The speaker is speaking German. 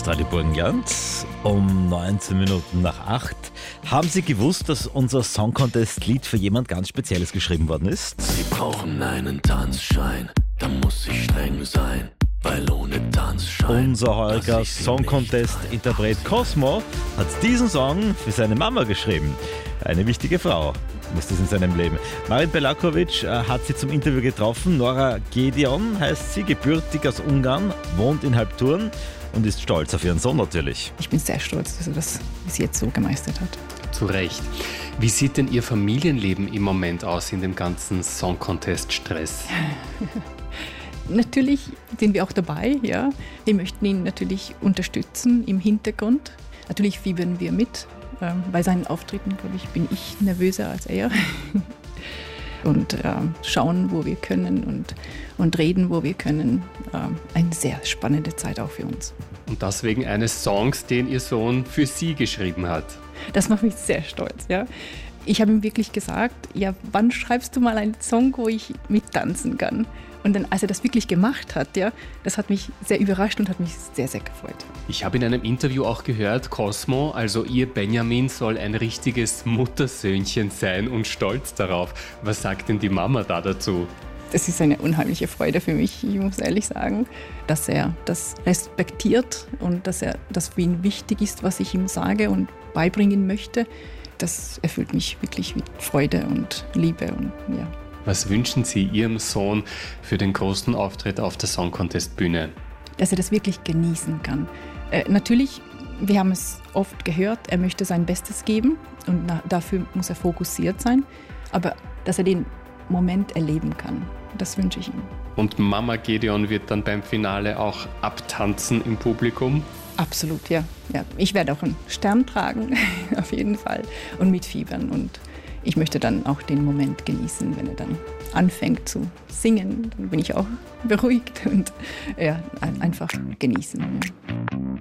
ist Radio Burgenland. Um 19 Minuten nach 8. Haben Sie gewusst, dass unser Song Contest-Lied für jemand ganz Spezielles geschrieben worden ist? Sie brauchen einen Tanzschein, da muss ich streng sein, weil ohne Tanzschein... Unser heuriger Song Contest-Interpret Cosmo hat diesen Song für seine Mama geschrieben. Eine wichtige Frau ist das in seinem Leben. Marin Belakovic hat sie zum Interview getroffen. Nora Gedeon heißt sie, gebürtig aus Ungarn, wohnt in Halbturn und ist stolz auf ihren Sohn natürlich. Ich bin sehr stolz, dass er das bis jetzt so gemeistert hat. Zu Recht. Wie sieht denn Ihr Familienleben im Moment aus in dem ganzen Song Contest-Stress? Natürlich sind wir auch dabei, ja. Wir möchten ihn natürlich unterstützen im Hintergrund. Natürlich fiebern wir mit. Bei seinen Auftritten, glaube ich, bin ich nervöser als er. Und schauen, wo wir können und reden, wo wir können. Eine sehr spannende Zeit auch für uns. Und das wegen eines Songs, den Ihr Sohn für Sie geschrieben hat. Das macht mich sehr stolz, ja. Ich habe ihm wirklich gesagt, ja, wann schreibst du mal einen Song, wo ich mittanzen kann? Und dann, als er das wirklich gemacht hat, ja, das hat mich sehr überrascht und hat mich sehr, sehr gefreut. Ich habe in einem Interview auch gehört, Cosmo, also Ihr Benjamin soll ein richtiges Muttersöhnchen sein und stolz darauf. Was sagt denn die Mama da dazu? Das ist eine unheimliche Freude für mich, ich muss ehrlich sagen, dass er das respektiert und dass das für ihn wichtig ist, was ich ihm sage und beibringen möchte. Das erfüllt mich wirklich mit Freude und Liebe und ja. Was wünschen Sie Ihrem Sohn für den großen Auftritt auf der Song Contest Bühne? Dass er das wirklich genießen kann. Natürlich, wir haben es oft gehört, er möchte sein Bestes geben und dafür muss er fokussiert sein, aber dass er den Moment erleben kann, das wünsche ich ihm. Und Mama Gedeon wird dann beim Finale auch abtanzen im Publikum? Absolut, ja. Ich werde auch einen Stern tragen, auf jeden Fall, und mitfiebern. Und ich möchte dann auch den Moment genießen, wenn er dann anfängt zu singen. Dann bin ich auch beruhigt und ja, einfach genießen. Ja.